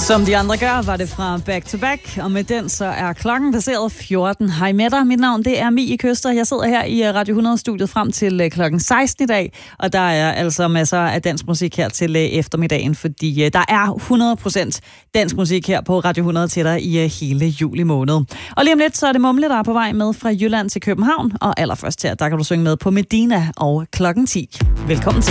Som de andre gør, var det fra Back to Back, og med den så er klokken passeret 14. Hej med dig, mit navn det er Mie Køster. Jeg sidder her i Radio 100-studiet frem til klokken 16 i dag, og der er altså masser af dansk musik her til eftermiddagen, fordi der er 100% dansk musik her på Radio 100 til dig i hele juli måned. Og lige om lidt, så er det Mumle, der er på vej med fra Jylland til København, og allerførst her, der kan du synge med på Medina og klokken 10. Velkommen til.